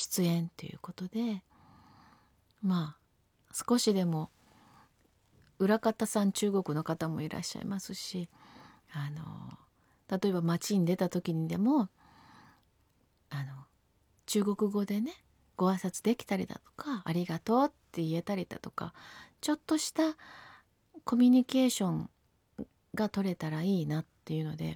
出演ということで、まあ少しでも裏方さん、中国の方もいらっしゃいますし、例えば街に出た時にでも中国語でねご挨拶できたりだとか、ありがとうって言えたりだとか、ちょっとしたコミュニケーションが取れたらいいなっていうので、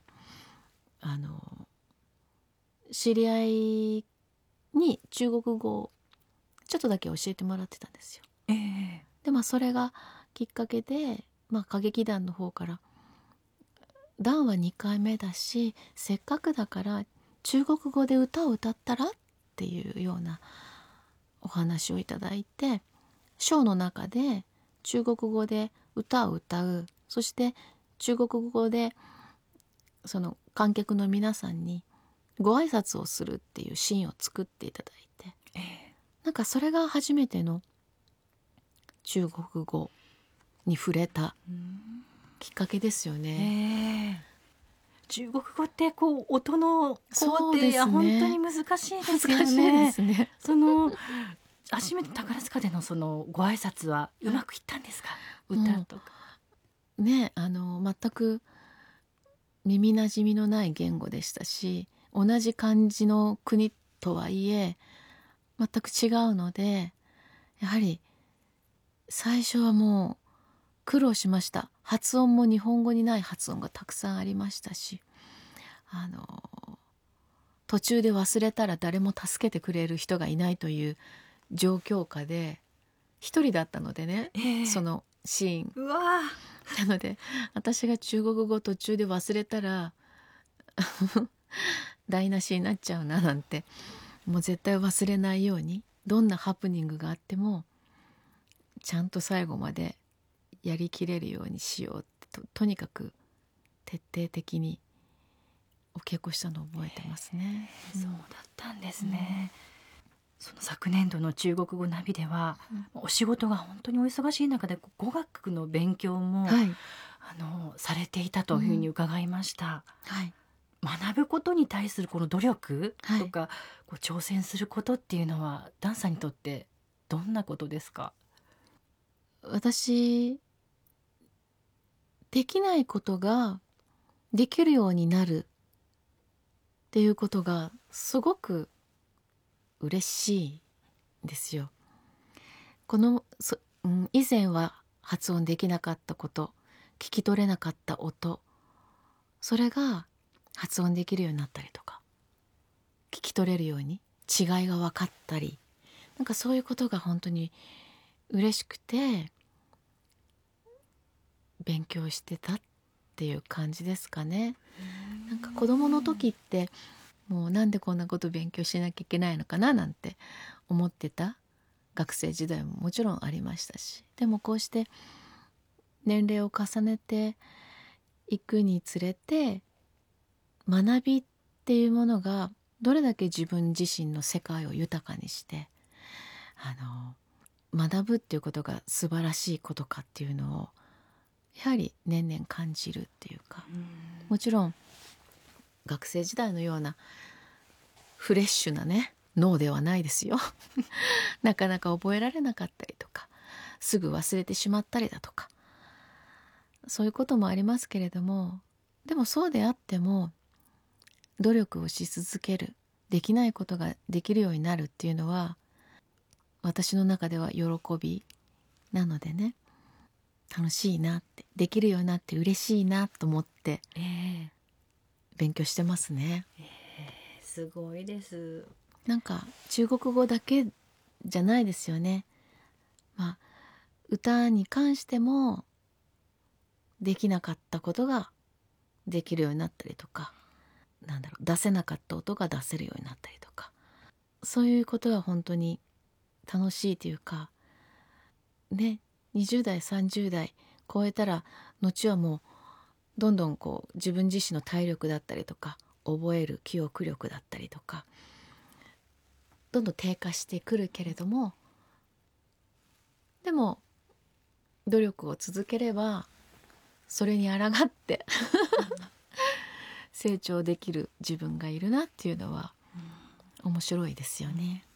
知り合いに中国語をちょっとだけ教えてもらってたんですよ。でそれがきっかけで、歌劇団の方から「団は2回目だし、せっかくだから中国語で歌を歌ったら?」っていうようなお話をいただいて、ショーの中で中国語で歌を歌う、そして中国語でその観客の皆さんにご挨拶をするっていうシーンを作っていただいて、なんかそれが初めての中国語に触れたきっかけですよね。 中国語ってこう音の工程が本当に難しいですよね。 難しいですね。 その初めて宝塚でのそのご挨拶はうまくいったんですか？歌とかね、全く耳なじみのない言語でしたし、同じ漢字の国とはいえ全く違うので、やはり最初はもう苦労しました。発音も日本語にない発音がたくさんありましたし、途中で忘れたら誰も助けてくれる人がいないという状況下で一人だったのでね、そのシーン。 うわなので私が中国語途中で忘れたら台無しになっちゃうななんて、もう絶対忘れないように、どんなハプニングがあってもちゃんと最後までやりきれるようにしようって とにかく徹底的にお稽古したのを覚えてますね。 そうだったんですね。その昨年度の中国語ナビでは、お仕事が本当にお忙しい中で語学の勉強も、されていたというふうに伺いました。学ぶことに対するこの努力とか、こう挑戦することっていうのはダンさんにとってどんなことですか？ 私、できないことができるようになるっていうことがすごく嬉しいんですよ。以前は発音できなかったこと、聞き取れなかった音、それが発音できるようになったりとか、聞き取れるように違いが分かったり、なんかそういうことが本当に嬉しくて勉強してたっていう感じですかね。なんか子供の時ってもうなんでこんなこと勉強しなきゃいけないのかななんて思ってた学生時代ももちろんありましたし、でもこうして年齢を重ねていくにつれて、学びっていうものがどれだけ自分自身の世界を豊かにして学ぶっていうことが素晴らしいことかっていうのをやはり年々感じるっていうか、もちろん学生時代のようなフレッシュなね脳ではないですよなかなか覚えられなかったりとか、すぐ忘れてしまったりだとか、そういうこともありますけれども、でもそうであっても努力をし続ける、できないことができるようになるっていうのは私の中では喜びなのでね、楽しいなって、できるようになって嬉しいなと思って勉強してますね。 すごいです。 なんか中国語だけじゃないですよね。歌に関してもできなかったことができるようになったりとか、出せなかった音が出せるようになったりとか、そういうことが本当に楽しいというかね、20代30代超えたら後はもうどんどんこう自分自身の体力だったりとか覚える記憶力だったりとかどんどん低下してくるけれども、でも努力を続ければそれに抗って成長できる自分がいるなっていうのは面白いですよね。